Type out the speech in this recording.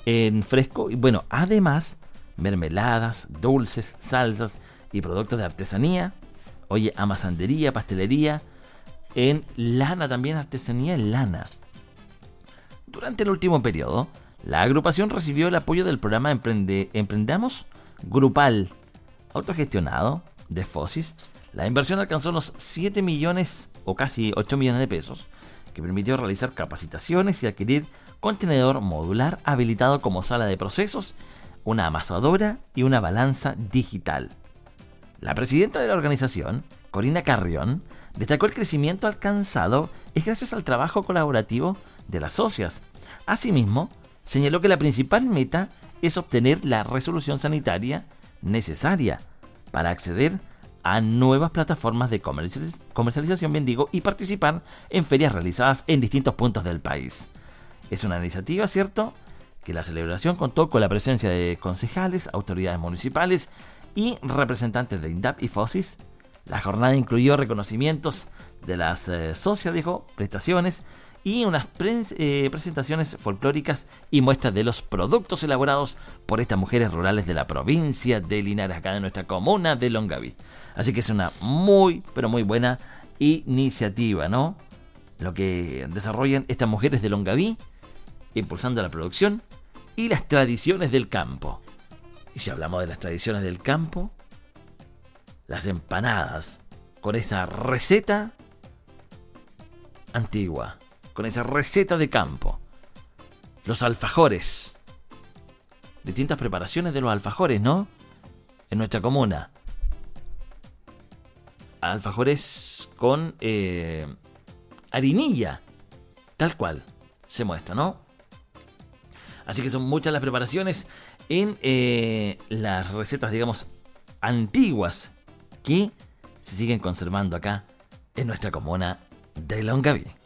en fresco. Y bueno, además, mermeladas, dulces, salsas y productos de artesanía. Oye, amasandería, pastelería, en lana también, artesanía en lana. Durante el último periodo, la agrupación recibió el apoyo del programa Emprendamos Grupal, autogestionado de FOSIS. La inversión alcanzó los 7 millones o casi 8 millones de pesos, que permitió realizar capacitaciones y adquirir contenedor modular habilitado como sala de procesos, una amasadora y una balanza digital. La presidenta de la organización, Corina Carrión, destacó el crecimiento alcanzado es gracias al trabajo colaborativo de las socias. Asimismo, señaló que la principal meta es obtener la resolución sanitaria necesaria para acceder a nuevas plataformas de comercialización, y participar en ferias realizadas en distintos puntos del país. Es una iniciativa, ¿cierto?, que la celebración contó con la presencia de concejales, autoridades municipales y representantes de INDAP y FOSIS. La jornada incluyó reconocimientos de las socias, prestaciones y unas presentaciones folclóricas y muestras de los productos elaborados por estas mujeres rurales de la provincia de Linares, acá de nuestra comuna de Longaví. Así que es una muy, pero muy buena iniciativa, ¿no? Lo que desarrollan estas mujeres de Longaví, impulsando la producción y las tradiciones del campo. Y si hablamos de las tradiciones del campo, las empanadas, con esa receta antigua, con esa receta de campo. Los alfajores, distintas preparaciones de los alfajores, ¿no? En nuestra comuna. Alfajores con harinilla, tal cual se muestra, ¿no? Así que son muchas las preparaciones en las recetas, digamos, antiguas que se siguen conservando acá en nuestra comuna de Longaví.